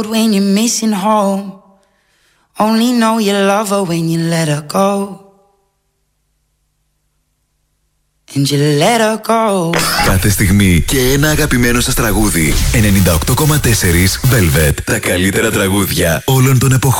When you're missing home, only know you love her when you let her go. And you let her go. Κάθε στιγμή και ένα αγαπημένο σας τραγούδι. 98,4 Velvet. Τα καλύτερα τραγούδια όλων των εποχών.